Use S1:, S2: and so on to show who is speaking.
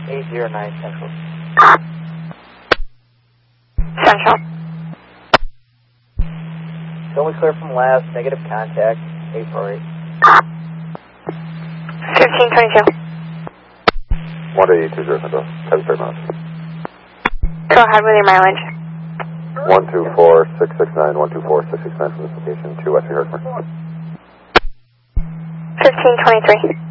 S1: 809 Central.
S2: Central.
S1: Only clear from last, negative contact, 848.
S2: 1522.
S3: 1820 Central, 10 miles.
S2: Go ahead with your mileage.
S3: 124669, 124669 from this location to West Herkimer.
S2: 1523.